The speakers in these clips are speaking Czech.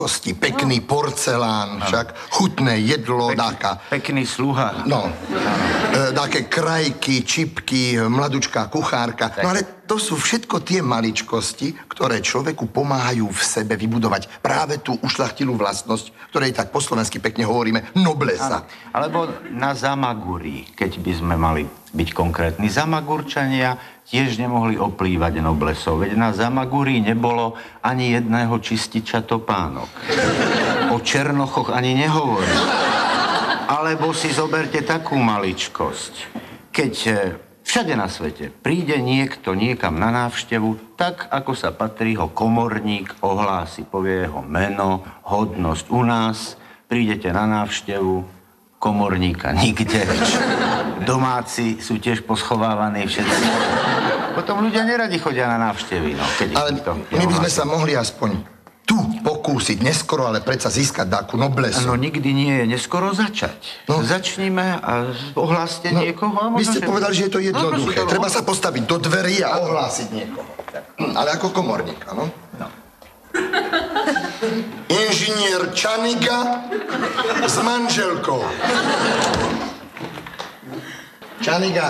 pekný porcelán, však chutné jedlo, Pekný sluha. No, také krajky, čipky, mladučká kuchárka. No ale to sú všetko tie maličkosti, ktoré človeku pomáhajú v sebe vybudovať práve tú ušľachtilú vlastnosť, ktorej tak po slovensky pekne hovoríme noblesa. Alebo na Zamaguri, keď by sme mali byť konkrétni. Zamagurčania tiež nemohli oplývať noblesou, veď na Zamaguri nebolo ani jedného čističa topánok. O Černochoch ani nehovorím. Alebo si zoberte takú maličkosť. Keď všade na svete príde niekto niekam na návštevu, tak ako sa patrí, ho komorník ohlási, povie jeho meno, hodnosť. U nás prídete na návštevu, komorníka nikde. Domáci sú tiež poschovávaní všetci. Potom ľudia neradi chodia na návštevy. No, ale my by sme sa mohli aspoň tu pokúsiť, neskoro, ale predsa získať takú noblesu. No nikdy nie je neskoro začať. No. Začnime a ohláste niekoho. Vy ste povedali, že je to jednoduché. Treba sa postaviť do dverí a ohlásiť niekoho. Ale ako komorník, áno? No. Inžinier Čaniga s manželkou. Čaniga.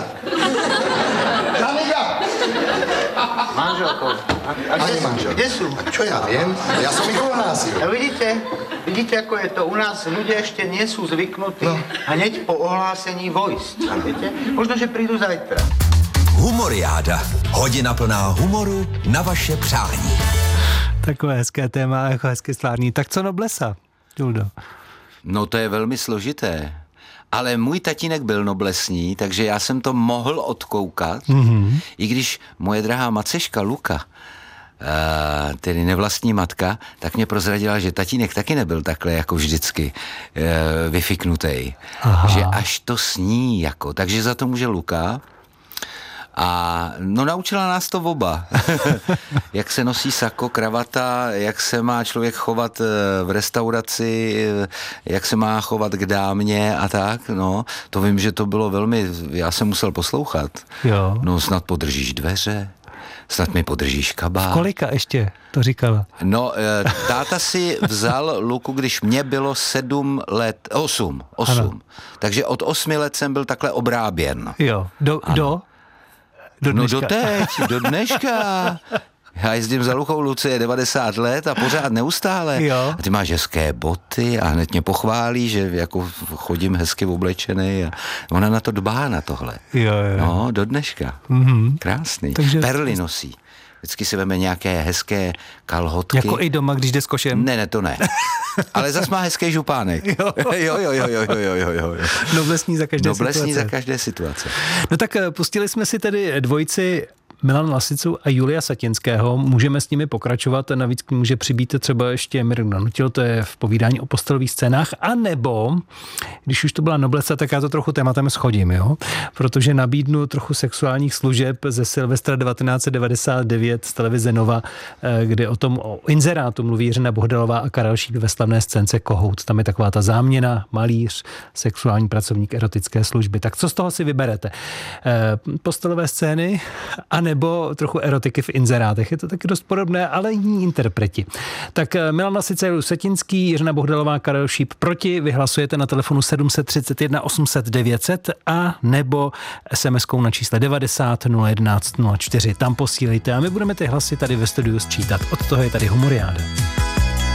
Manželkou. Ani manželkou. Kde sú? Čo ja viem? Ja som ich ohlásil. A vidíte, ako je to? U nás ľudia ešte nie sú zvyknutí hneď po ohlásení vojsť. Viete? Možno, že prídu zajtra. Humoriáda. Hodina plná humoru na vaše přání. Takové hezké téma, jako hezky stvární. Tak co noblesa, Juldo? No to je velmi složité. Ale můj tatínek byl noblesní, takže já jsem to mohl odkoukat, i když moje drahá maceška Luka, tedy nevlastní matka, tak mě prozradila, že tatínek taky nebyl takhle jako vždycky vyfiknutej. Že až to sní jako, takže za to může Luka. A no naučila nás to oba. Jak se nosí sako, kravata, jak se má člověk chovat v restauraci, jak se má chovat k dámě a tak, no. To vím, že to bylo velmi, já jsem musel poslouchat. Jo. No snad podržíš dveře, snad mi podržíš kabát. Kolika ještě to říkala? No, táta si vzal Luku, když mě bylo 7 let, 8. Takže od 8 let jsem byl takhle obráběn. Jo, do dneška. Do dneška. Já jezdím za Luchou Lucie 90 let a pořád neustále. Jo. A ty máš hezké boty a hned mě pochválí, že jako chodím hezky oblečený a ona na to dbá, na tohle. Jo. No, do dneška. Krásný. Takže perly nosí. Vždycky si veme nějaké hezké kalhotky. Jako i doma, když jde s košem? Ne, to ne. Ale zas má hezký župánek. Jo. Noblesní za každé situace. Noblesní za každé situace. No tak pustili jsme si tedy dvojici Milan Lasicu a Julia Satinského. Můžeme s nimi pokračovat, navíc může přibýt třeba ještě Mirek Danutil, to je v povídání o postelových scénách, anebo, když už to byla noblesa, tak já to trochu tématem schodím, jo? Protože nabídnu trochu sexuálních služeb ze Silvestra 1999 z televize Nova, kde o inzerátu mluví Jiřina Bohdalová a Karel Šíp ve slavné scénce Kohout. Tam je taková ta záměna, malíř, sexuální pracovník erotické služby. Tak co z toho si vyberete? Postelové scény nebo trochu erotiky v inzerátech. Je to taky dost podobné, ale jiní interpreti. Tak Milan Lasica, Julia Satinský, Jiřina Bohdalová, Karel Šíp proti. Vyhlasujete na telefonu 731 800 900 a nebo SMS-kou na čísle 90 011 04. Tam posílejte a my budeme ty hlasy tady ve studiu sčítat. Od toho je tady Humoriáda.